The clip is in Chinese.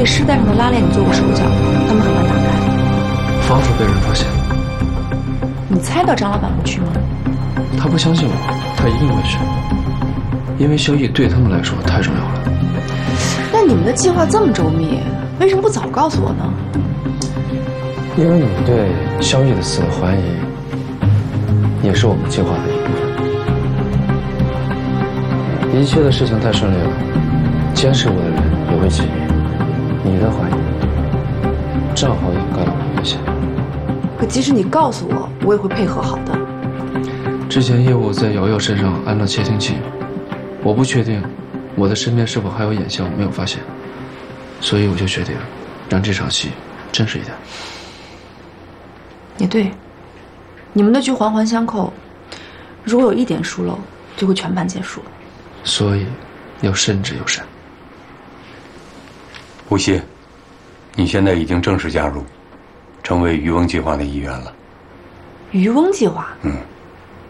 尸袋上的拉链你做过手脚，他们很难打开的。 防止被人发现。 你猜到张老板会去吗？ 他不相信我，他一定会去，因为萧逸对他们来说太重要了。 那你们的计划这么周密，为什么不早告诉我呢？ 因为你对萧逸的死的怀疑，也是我们计划的一部分。一切的事情太顺利了，监视我的人也会起疑，你的怀疑正好掩盖了我的危险。 可即使你告诉我，我也会配合好的。 之前业务在瑶瑶身上安了窃听器，我不确定我的身边是否还有眼线，我没有发现，所以我就决定让这场戏真实一点。 也对，你们的局环环相扣，如果有一点疏漏，就会全盘皆输。 所以要慎之又慎。 吴曦，你现在已经正式加入，成为渔翁计划的一员了。 渔翁计划？ 嗯。